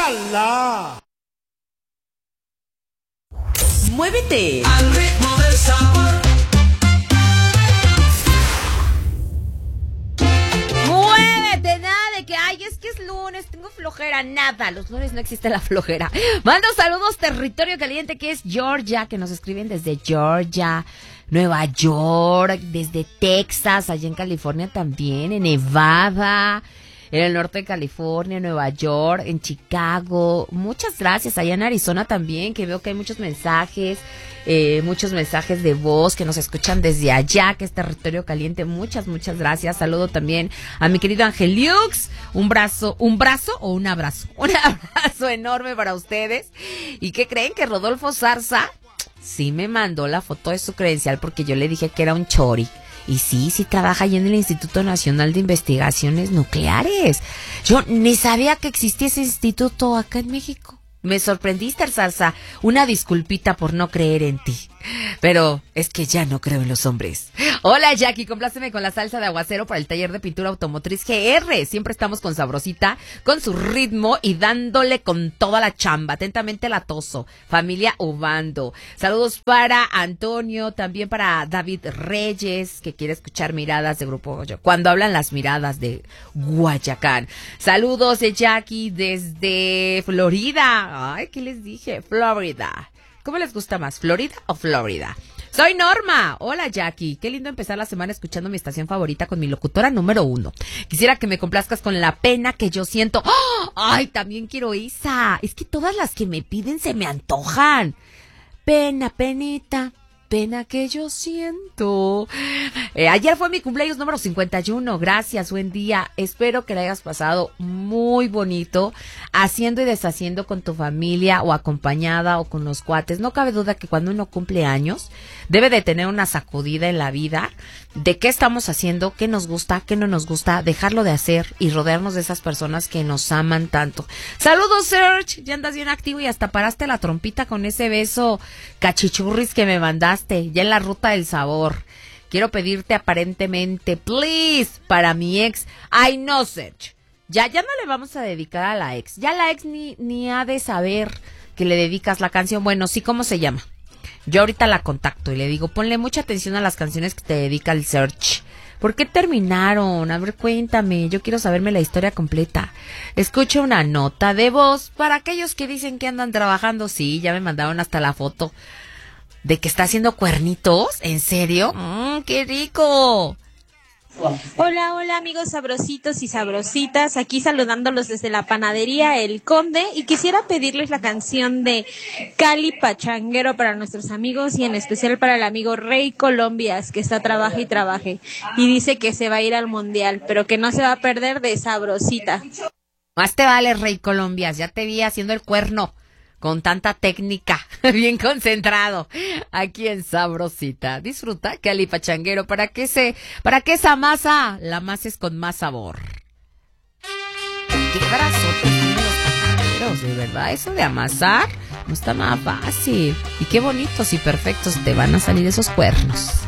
¡Hala! ¡Muévete! Al ritmo del sabor. ¡Muévete! Nada de que, ay, es que es lunes, tengo flojera. Nada, los lunes no existe la flojera. Mando saludos, territorio caliente, que es Georgia, que nos escriben desde Georgia, Nueva York, desde Texas, allá en California también, en Nevada, en el norte de California, Nueva York, en Chicago. Muchas gracias. Allá en Arizona también, que veo que hay muchos mensajes de voz que nos escuchan desde allá, que es territorio caliente. Muchas gracias. Saludo también a mi querido Angeliux. Un abrazo enorme para ustedes. ¿Y qué creen? Que Rodolfo Zarza sí me mandó la foto de su credencial porque yo le dije que era un chori. Y sí trabaja ahí en el Instituto Nacional de Investigaciones Nucleares. Yo ni sabía que existía ese instituto acá en México. Me sorprendiste, Zarza. Una disculpita por no creer en ti. Pero es que ya no creo en los hombres. Hola, Jackie, compláceme con la salsa de aguacero para el taller de pintura automotriz GR. Siempre estamos con Sabrosita, con su ritmo y dándole con toda la chamba. Atentamente, Latoso, familia Obando. Saludos para Antonio, también para David Reyes, que quiere escuchar miradas de Grupo cuando hablan las miradas de Guayacán. Saludos de Jackie desde Florida. Ay, ¿qué les dije? Florida. ¿Cómo les gusta más, Florida o Florida? Soy Norma. Hola, Jackie. Qué lindo empezar la semana escuchando mi estación favorita con mi locutora número 1. Quisiera que me complazcas con La Pena que yo siento. ¡Oh! Ay, también quiero esa. Es que todas las que me piden se me antojan. Pena, penita, pena que yo siento. Ayer fue mi cumpleaños número 51. Gracias, buen día. Espero que la hayas pasado muy bonito, haciendo y deshaciendo con tu familia o acompañada o con los cuates. No cabe duda que cuando uno cumple años, debe de tener una sacudida en la vida de qué estamos haciendo, qué nos gusta, qué no nos gusta, dejarlo de hacer y rodearnos de esas personas que nos aman tanto. Saludos, Serge. Ya andas bien activo y hasta paraste la trompita con ese beso cachichurris que me mandaste, ya en la ruta del sabor. Quiero pedirte aparentemente, please, para mi ex. Ay, no, Serge. Ya no le vamos a dedicar a la ex. Ya la ex ni ha de saber que le dedicas la canción. Bueno, sí, ¿cómo se llama? Yo ahorita la contacto y le digo, ponle mucha atención a las canciones que te dedica el Serge. ¿Por qué terminaron? A ver, cuéntame. Yo quiero saberme la historia completa. Escucho una nota de voz para aquellos que dicen que andan trabajando. Sí, ya me mandaron hasta la foto de que está haciendo cuernitos. ¿En serio? ¡Qué rico! Hola amigos sabrositos y sabrositas, aquí saludándolos desde la panadería El Conde y quisiera pedirles la canción de Cali Pachanguero para nuestros amigos y en especial para el amigo Rey Colombias que está trabaje y trabaje y dice que se va a ir al mundial pero que no se va a perder de Sabrosita. Más te vale, Rey Colombias, ya te vi haciendo el cuerno con tanta técnica, bien concentrado, aquí en Sabrosita. Disfruta, Cali Pachanguero, para que esa masa la amases con más sabor. Qué brazotes tienen los panaderos, de verdad, eso de amasar no está nada fácil. Y qué bonitos y perfectos te van a salir esos cuernos.